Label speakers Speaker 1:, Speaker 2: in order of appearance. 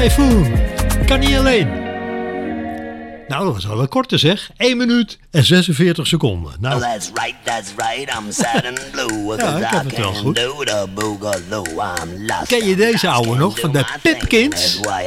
Speaker 1: Typhoon. Kan niet alleen. Nou, dat was wel een korte zeg. 1 minuut en 46 seconden. Nou.
Speaker 2: That's right, I'm sad and blue.
Speaker 1: Ja, ik heb het wel goed. Ken je deze ouwe nog van de Pipkins?